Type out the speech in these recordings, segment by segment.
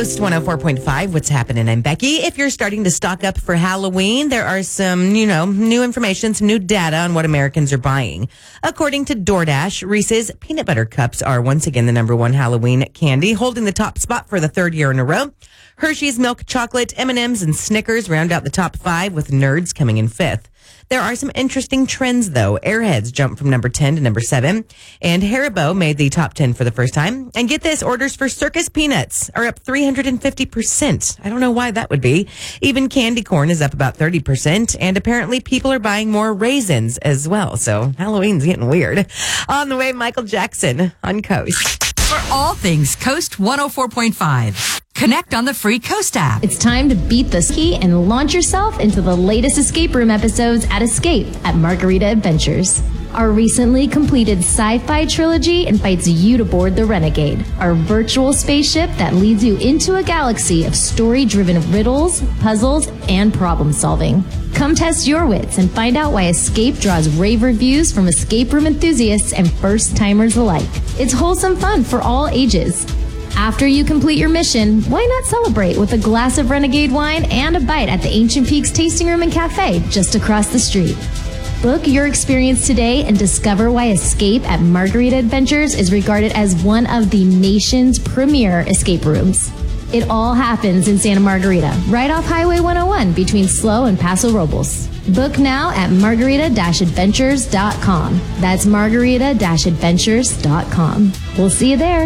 Coast 104.5, what's happening? I'm Becky. If you're starting to stock up for Halloween, there are some, new information, some new data on what Americans are buying. According to DoorDash, Reese's peanut butter cups are once again the number one Halloween candy, holding the top spot for the third year in a row. Hershey's milk chocolate, M&M's, and Snickers round out the top five, with Nerds coming in fifth. There are some interesting trends, though. Airheads jumped from number 10 to number 7, and Haribo made the top 10 for the first time. And get this, orders for Circus Peanuts are up 350%. I don't know why that would be. Even candy corn is up about 30%, and apparently people are buying more raisins as well. So Halloween's getting weird. On the way, Michael Jackson on Coast. For all things Coast 104.5. Connect on the free Coast app. It's time to beat the ski and launch yourself into the latest escape room episodes at Escape at Margarita Adventures. Our recently completed sci-fi trilogy invites you to board the Renegade, our virtual spaceship that leads you into a galaxy of story-driven riddles, puzzles, and problem solving. Come test your wits and find out why Escape draws rave reviews from escape room enthusiasts and first-timers alike. It's wholesome fun for all ages. After you complete your mission, why not celebrate with a glass of Renegade wine and a bite at the Ancient Peaks Tasting Room and Cafe just across the street? Book your experience today and discover why Escape at Margarita Adventures is regarded as one of the nation's premier escape rooms. It all happens in Santa Margarita, right off Highway 101 between SLO and Paso Robles. Book now at margarita-adventures.com. That's margarita-adventures.com. We'll see you there.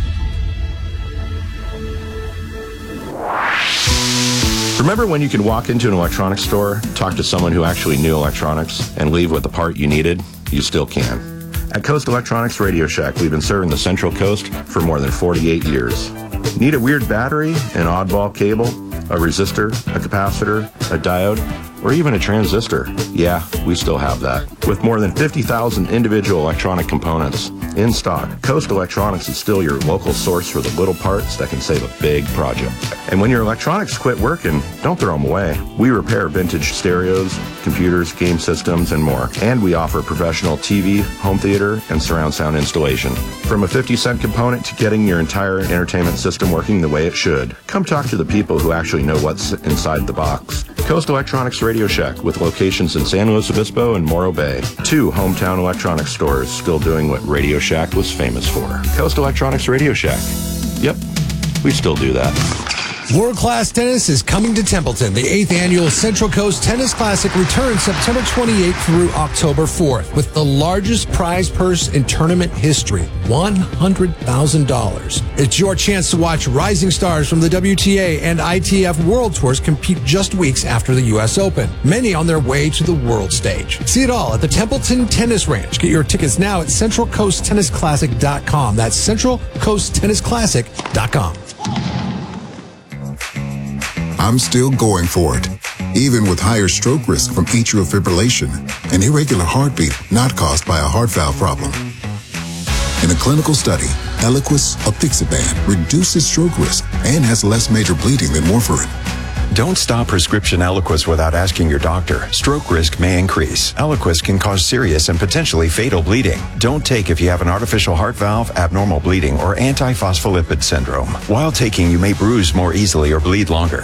Remember when you could walk into an electronics store, talk to someone who actually knew electronics, and leave with the part you needed? You still can. At Coast Electronics Radio Shack, we've been serving the Central Coast for more than 48 years. Need a weird battery, an oddball cable, a resistor, a capacitor, a diode, or even a transistor? Yeah, we still have that. With more than 50,000 individual electronic components in stock, Coast Electronics is still your local source for the little parts that can save a big project. And when your electronics quit working, don't throw them away. We repair vintage stereos, computers, game systems, and more. And we offer professional TV, home theater, and surround sound installation. From a 50-cent component to getting your entire entertainment system working the way it should. Come talk to the people who actually know what's inside the box. Coast Electronics Radio Shack, with locations in San Luis Obispo and Morro Bay. 2 hometown electronics stores still doing what Radio Shack was famous for. Coast Electronics Radio Shack. Yep, we still do that. World-class tennis is coming to Templeton. The 8th annual Central Coast Tennis Classic returns September 28th through October 4th with the largest prize purse in tournament history, $100,000. It's your chance to watch rising stars from the WTA and ITF World Tours compete just weeks after the U.S. Open, many on their way to the world stage. See it all at the Templeton Tennis Ranch. Get your tickets now at CentralCoastTennisClassic.com. That's CentralCoastTennisClassic.com. I'm still going for it, even with higher stroke risk from atrial fibrillation, an irregular heartbeat not caused by a heart valve problem. In a clinical study, Eliquis apixaban reduces stroke risk and has less major bleeding than warfarin. Don't stop prescription Eliquis without asking your doctor. Stroke risk may increase. Eliquis can cause serious and potentially fatal bleeding. Don't take if you have an artificial heart valve, abnormal bleeding, or antiphospholipid syndrome. While taking, you may bruise more easily or bleed longer.